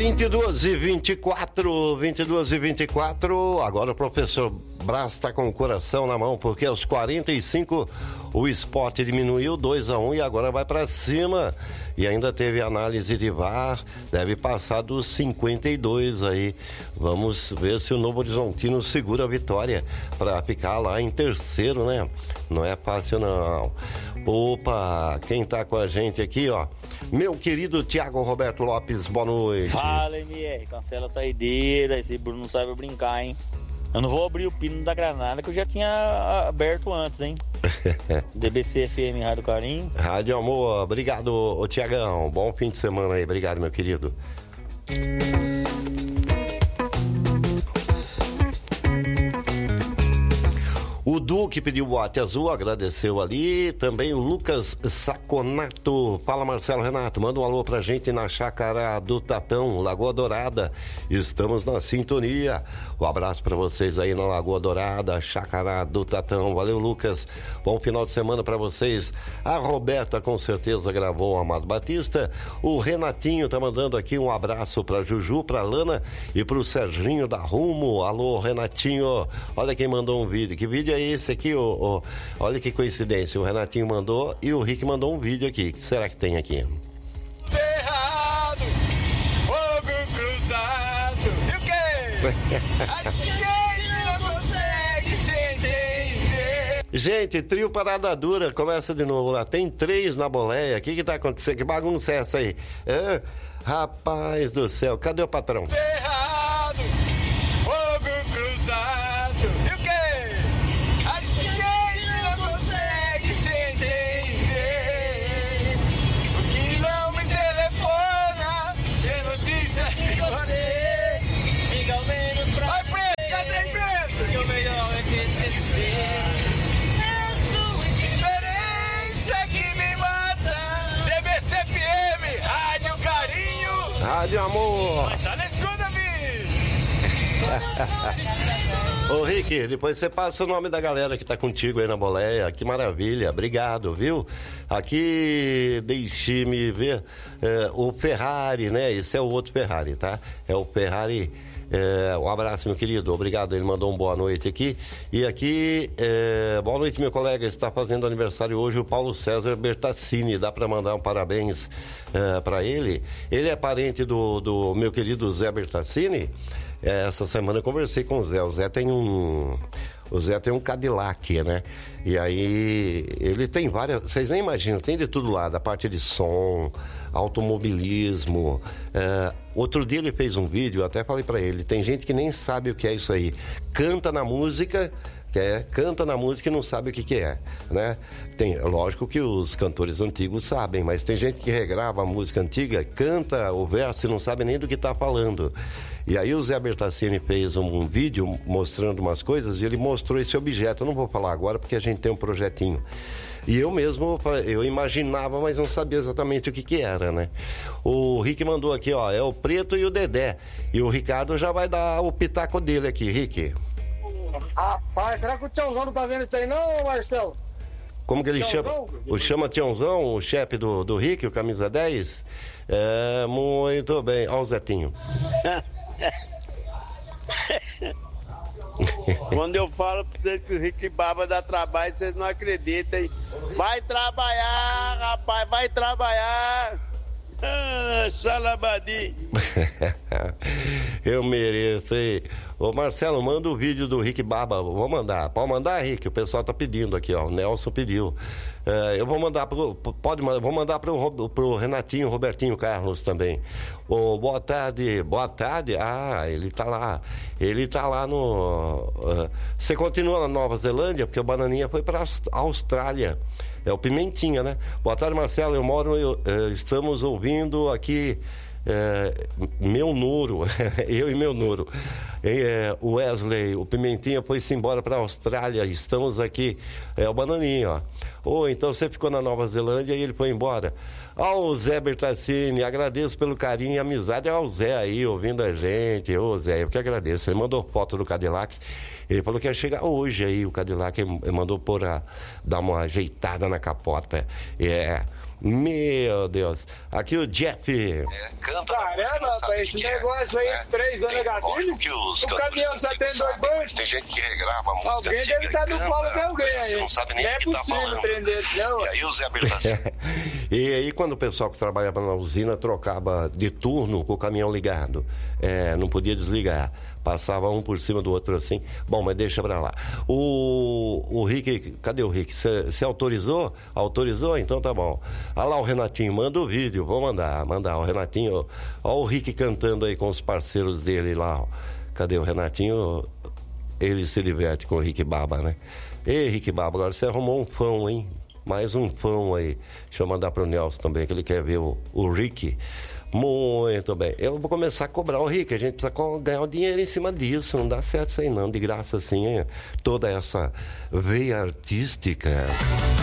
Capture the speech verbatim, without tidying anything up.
vinte e duas e vinte e quatro, vinte e duas e vinte e quatro. Agora o professor Braz está com o coração na mão, porque aos quarenta e cinco o Sport diminuiu dois a um e agora vai para cima. E ainda teve análise de V A R, deve passar dos cinquenta e dois aí. Vamos ver se o Novo Horizontino segura a vitória para ficar lá em terceiro, né? Não é fácil não. Opa, quem tá com a gente aqui, ó? Meu querido Tiago Roberto Lopes, boa noite. Fala, M R, cancela a saideira, esse Bruno não sabe brincar, hein? Eu não vou abrir o pino da granada que eu já tinha aberto antes, hein? D B C F M, Rádio Carinho. Rádio Amor, obrigado, ô Tiagão. Bom fim de semana aí, obrigado, meu querido. O Duque pediu boate azul, agradeceu ali. Também o Lucas Saconato. Fala, Marcelo Renato, manda um alô pra gente na Chácara do Tatão, Lagoa Dourada. Estamos na sintonia. Um abraço pra vocês aí na Lagoa Dourada, Chácara do Tatão. Valeu, Lucas. Bom final de semana pra vocês. A Roberta com certeza gravou o Amado Batista. O Renatinho tá mandando aqui um abraço pra Juju, pra Lana e pro Serginho da Rumo. Alô, Renatinho. Olha quem mandou um vídeo. Que vídeo é esse aqui? Oh, oh. Olha que coincidência. O Renatinho mandou e o Rick mandou um vídeo aqui. O que será que tem aqui? Ferrado, fogo cruzado. E o quê? A gente não consegue se entender. Gente, trio Parada Dura, começa de novo lá. Tem três na boleia. O que que tá acontecendo? Que bagunça é essa aí? Hã? Rapaz do céu, cadê o patrão? Ferrado, fogo cruzado. E o quê? A gente não consegue se entender. O que não me telefona, tem notícia de você. Fica ao menos pra Vai preto, cadê preto? que o melhor é te esquecer. Diferença que me mata. D B C F M, Rádio Carinho. Rádio Amor. Tá na escuta, bicho. Ô Rick, depois você passa o nome da galera que tá contigo aí na boleia. Que maravilha, obrigado, viu? Aqui, deixe-me ver, é, o Ferrari, né? Esse é o outro Ferrari, tá? É o Ferrari. É, um abraço, meu querido, obrigado, ele mandou um boa noite aqui. E aqui, é, boa noite, meu colega, está fazendo aniversário hoje o Paulo César Bertassini. Dá para mandar um parabéns é, para ele? Ele é parente do, do meu querido Zé Bertassini. É, essa semana eu conversei com o Zé. O Zé tem um. O Zé tem um Cadillac, né? E aí, ele tem várias. Vocês nem imaginam, tem de tudo lá, da parte de som, automobilismo. É, outro dia ele fez um vídeo, eu até falei pra ele: tem gente que nem sabe o que é isso aí. Canta na música. Que é, canta na música e não sabe o que que é, né? Tem, lógico que os cantores antigos sabem, mas tem gente que regrava a música antiga, canta o verso e não sabe nem do que tá falando. E aí o Zé Bertassini fez um, um vídeo mostrando umas coisas e ele mostrou esse objeto. Eu não vou falar agora porque a gente tem um projetinho. E eu mesmo, eu imaginava, mas não sabia exatamente o que que era, né? O Rick mandou aqui, ó, é o Preto e o Dedé. E o Ricardo já vai dar o pitaco dele aqui, Rick. Rapaz, será que o Tiãozão não tá vendo isso aí não, Marcelo? Como que ele Tiãozão? chama? O chama Tiãozão, o chefe do, do Rick, o camisa dez? É, muito bem. Ó o Zetinho. Quando eu falo pra vocês que o Rick Baba dá trabalho, vocês não acreditam, hein? Vai trabalhar, rapaz, vai trabalhar. Ah, Xalabadi. Eu mereço, hein? Ô Marcelo, manda o vídeo do Rick Baba. Vou mandar. Pode mandar, Rick? O pessoal tá pedindo aqui, ó. O Nelson pediu. É, eu vou mandar pro. Pode mandar, vou mandar pro, pro Renatinho, Robertinho Carlos também. Ô, boa tarde, boa tarde. Ah, ele tá lá. Ele tá lá no. Uh, você continua na Nova Zelândia, porque o Bananinha foi pra Austrália. É o Pimentinha, né? Boa tarde, Marcelo. Eu moro. Eu, uh, estamos ouvindo aqui. É, meu Nuro, eu e meu Nuro. É, o Wesley, o Pimentinha foi-se embora para a Austrália. Estamos aqui, é o Bananinha, ó. Ou oh, então você ficou na Nova Zelândia e ele foi embora. Ó, o Zé Bertassini, agradeço pelo carinho e amizade ao Zé aí, ouvindo a gente. Ô, Zé, eu que agradeço. Ele mandou foto do Cadillac. Ele falou que ia chegar hoje aí, o Cadillac. Ele mandou pôr a, dar uma ajeitada na capota. É. Meu Deus. Aqui o Jeff. É, canta. Caramba, rapaz, esse negócio aí, é. três anos gatilho. O caminhão só tem dois banhos. Tem gente que regrava a música. Alguém antiga deve estar e no canta, colo de alguém aí. Você não sabe nem Não é o que tá possível falando. prender, não. E aí o Zé Bertacci. E aí, quando o pessoal que trabalhava na usina trocava de turno com o caminhão ligado, é, não podia desligar. Passava um por cima do outro assim. Bom, mas deixa pra lá. O, o Rick, cadê o Rick? Você autorizou? Autorizou? Então tá bom. Olha lá o Renatinho, manda o vídeo. Vou mandar, mandar. O Renatinho, ó o Rick cantando aí com os parceiros dele lá, ó. Cadê o Renatinho? Ele se diverte com o Rick Baba, né? Ei, Rick Baba, agora você arrumou um pão, hein? Mais um pão aí. Deixa eu mandar pro Nelson também, que ele quer ver o, o Rick. Muito bem. Eu vou começar a cobrar o Rick. A gente precisa ganhar o dinheiro em cima disso. Não dá certo isso aí não. De graça assim, hein? Toda essa veia artística.